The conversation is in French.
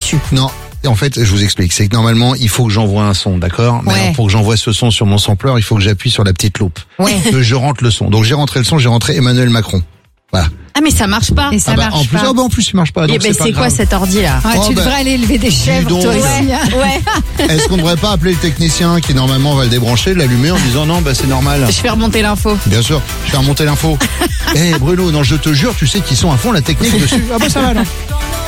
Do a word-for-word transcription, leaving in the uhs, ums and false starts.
dessus. Non. Et en fait, je vous explique. C'est que normalement, il faut que j'envoie un son, d'accord? Mais Ouais. alors, pour que j'envoie ce son sur mon sampler, il faut que j'appuie sur la petite loupe. Ouais. Que je rentre le son. Donc j'ai rentré le son, j'ai rentré Emmanuel Macron. Voilà. Ah mais ça marche pas. Et ça Ah bah, marche en plus, pas. ah bah, en plus, il marche pas. Eh Donc ben, c'est pas c'est quoi grave. cet ordi là? Ouais, Oh, tu bah, devrais aller élever des chèvres, donc. toi aussi. Ouais, hein. ouais. Est-ce qu'on ne devrait pas appeler le technicien qui normalement va le débrancher, l'allumer en disant non, bah c'est normal. Je fais remonter l'info. Bien sûr, je vais remonter l'info. Eh Bruno, non, je te jure, tu sais qu'ils sont à fond la technique dessus. Ah bah ça va là.